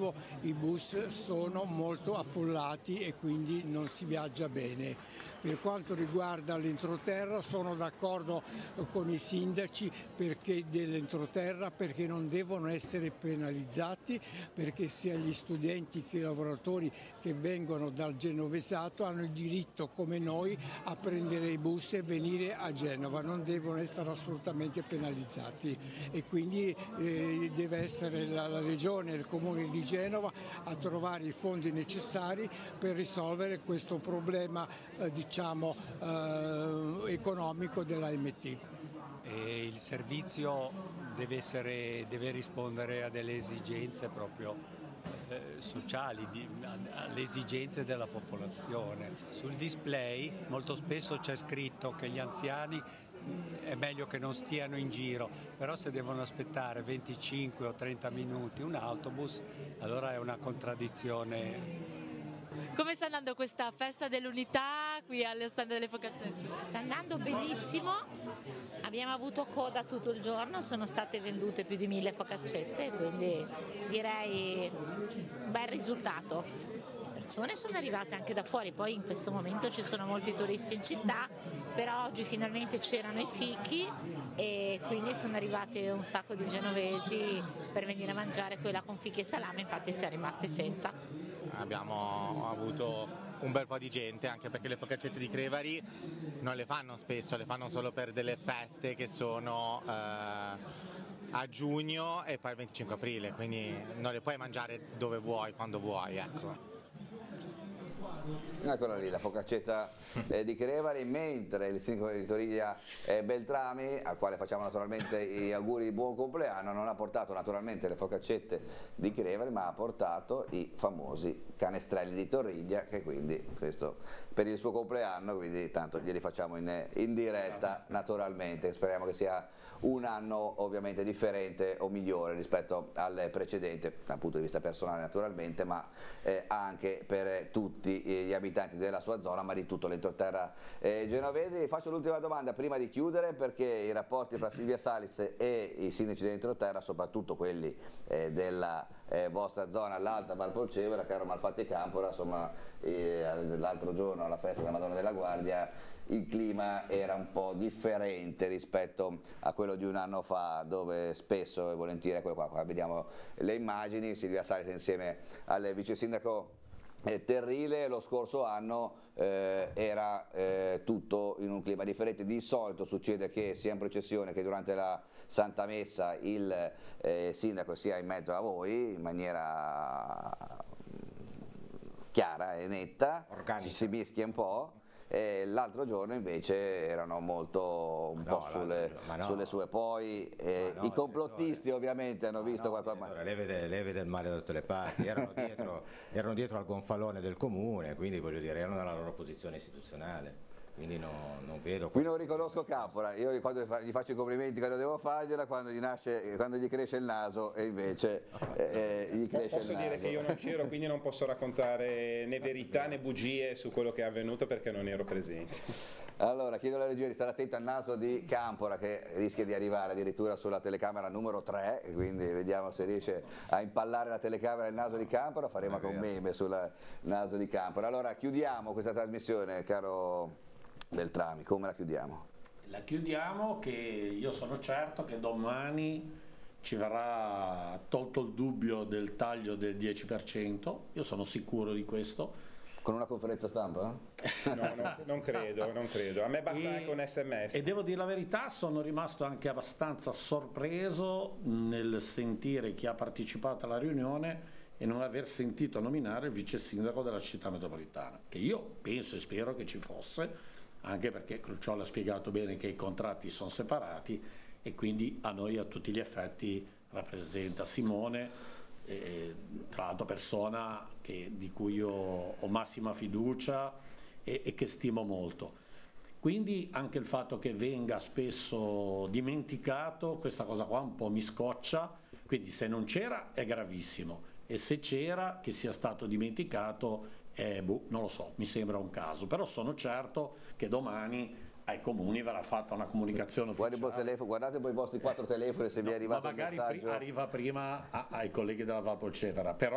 dicevo, i bus sono molto affollati e quindi non si viaggia bene. Per quanto riguarda l'entroterra sono d'accordo con i sindaci dell'entroterra perché non devono essere penalizzati, perché sia gli studenti che i lavoratori che vengono dal Genovesato hanno il diritto come noi a prendere i bus e venire a Genova, non devono essere assolutamente penalizzati e quindi deve essere la Regione e il Comune di Genova a trovare i fondi necessari per risolvere questo problema economico dell'AMT. E il servizio deve rispondere a delle esigenze proprio sociali, alle esigenze della popolazione. Sul display molto spesso c'è scritto che gli anziani è meglio che non stiano in giro, però se devono aspettare 25 o 30 minuti un autobus, allora è una contraddizione. Come sta andando questa festa dell'unità qui allo stand delle Focaccette? Sta andando benissimo, abbiamo avuto coda tutto il giorno, sono state vendute più di 1000 focaccette, quindi direi un bel risultato. Le persone sono arrivate anche da fuori, poi in questo momento ci sono molti turisti in città, però oggi finalmente c'erano i fichi e quindi sono arrivate un sacco di genovesi per venire a mangiare quella con fichi e salame, infatti siamo rimasti senza. Abbiamo avuto un bel po' di gente, anche perché le focaccette di Crevari non le fanno spesso, le fanno solo per delle feste che sono a giugno e poi il 25 aprile, quindi non le puoi mangiare dove vuoi, quando vuoi, ecco. Eccola lì, la focaccetta di Crevari, mentre il sindaco di Toriglia Beltrami, al quale facciamo naturalmente gli auguri di buon compleanno, non ha portato naturalmente le focaccette di Crevari, ma ha portato i famosi canestrelli di Toriglia, che quindi questo per il suo compleanno, quindi tanto glieli facciamo in diretta naturalmente. Speriamo che sia un anno ovviamente differente o migliore rispetto al precedente dal punto di vista personale naturalmente, ma anche per tutti gli abitanti della sua zona, ma di tutto l'entroterra genovese. Vi faccio l'ultima domanda prima di chiudere, perché i rapporti fra Silvia Salis e i sindaci dell'entroterra, soprattutto quelli della vostra zona, l'Alta Valpolcevera, caro Malfatti Campora, insomma l'altro giorno alla festa della Madonna della Guardia il clima era un po' differente rispetto a quello di un anno fa, dove spesso e volentieri, quello qua vediamo le immagini, Silvia Salis insieme al vice sindaco Terrile, lo scorso anno era tutto in un clima differente. Di solito succede che sia in processione che durante la Santa Messa il sindaco sia in mezzo a voi in maniera chiara e netta, ci si mischia un po'. L'altro giorno invece erano molto sulle sue, poi i complottisti ovviamente hanno visto qualcosa. Lei vede il male da tutte le parti, erano dietro al gonfalone del comune, quindi voglio dire, erano nella loro posizione istituzionale. Quindi non vedo. Qui non riconosco Campora, io quando gli faccio i complimenti quando devo fargliela, quando gli cresce il naso e invece gli cresce il naso. Posso dire che io non c'ero, quindi non posso raccontare né verità né bugie su quello che è avvenuto perché non ero presente. Allora chiedo alla regia di stare attenta al naso di Campora, che rischia di arrivare addirittura sulla telecamera numero 3, quindi vediamo se riesce a impallare la telecamera il naso di Campora, faremo anche un meme sul naso di Campora. Allora chiudiamo questa trasmissione, caro Beltrami, come la chiudiamo? La chiudiamo che io sono certo che domani ci verrà tolto il dubbio del taglio del 10%, io sono sicuro di questo. Con una conferenza stampa? No, non credo, a me basta anche un SMS. E devo dire la verità, sono rimasto anche abbastanza sorpreso nel sentire chi ha partecipato alla riunione e non aver sentito nominare il vice sindaco della città metropolitana, che io penso e spero che ci fosse, anche perché Crucciolo ha spiegato bene che i contratti sono separati e quindi a noi a tutti gli effetti rappresenta Simone, tra l'altro persona di cui io ho massima fiducia e che stimo molto. Quindi anche il fatto che venga spesso dimenticato, questa cosa qua un po' mi scoccia, quindi se non c'era è gravissimo e se c'era che sia stato dimenticato non lo so, mi sembra un caso, però sono certo che domani ai comuni verrà fatta una comunicazione ufficiale. Guardate poi i vostri 4 telefoni se vi è arrivato il messaggio. Magari arriva prima ai colleghi della Valpolcevera, però